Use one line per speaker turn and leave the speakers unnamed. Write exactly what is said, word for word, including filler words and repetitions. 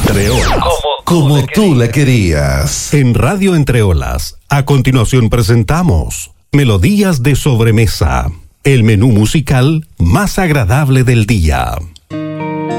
Entre Olas, como, como tú la querías. En Radio Entre Olas, a continuación presentamos Melodías de Sobremesa, el menú musical más agradable del día.